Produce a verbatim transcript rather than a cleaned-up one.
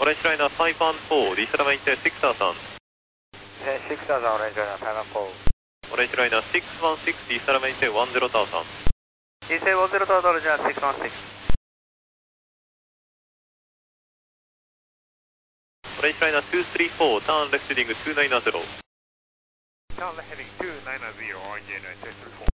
Orange liner five one four, decelerate six thousand. six thousand, Orange liner five one four. Orange liner six one six, decelerate ten thousand. D C ten thousand, Orange liner six one six. Orange liner two three four, turn left heading two nine zero. Turn left heading two nine zero, Orange liner two three four.